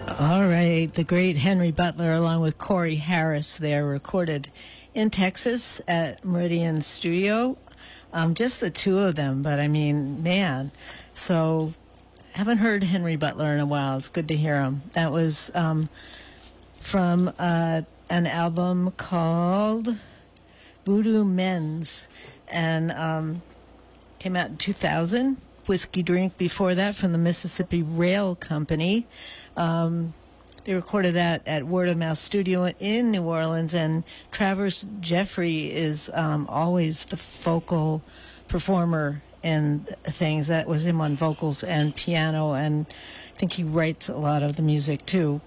All right, the great Henry Butler along with Corey Harris there, recorded in Texas at Meridian Studio. Just the two of them, but I mean, man. So, haven't heard Henry Butler in a while. It's good to hear him. That was from an album called Voodoo Men's, and came out in 2000. Whiskey Drink before that from the Mississippi Rail Company. They recorded that at Word of Mouth Studio in New Orleans, and Travers Jeffrey is always the vocal performer in things. That was him on vocals and piano, and I think he writes a lot of the music too.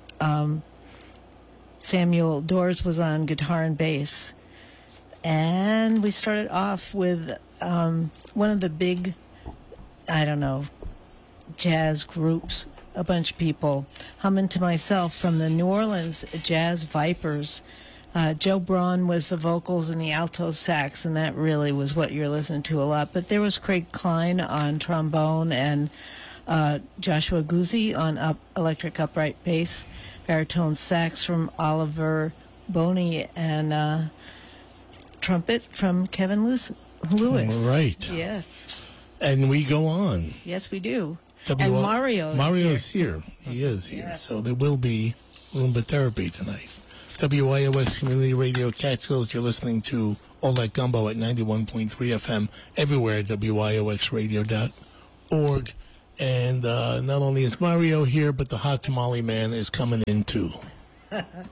Samuel Doors was on guitar and bass. And we started off with one of the big, I don't know, jazz groups, a bunch of people, humming to myself from the New Orleans Jazz Vipers. Joe Braun was the vocals and the alto sax, and that really was what you're listening to a lot. But there was Craig Klein on trombone and Joshua Guzzi on electric upright bass, baritone sax from Oliver Boney, and trumpet from Kevin Lewis. All right. Yes. And we go on. Yes, we do. And Mario's here. He is here. Yeah. So there will be Roomba Therapy tonight. WIOX Community Radio Catskills. You're listening to All That Gumbo at 91.3 FM everywhere at WIOXradio.org. And not only is Mario here, but the Hot Tamale Man is coming in too.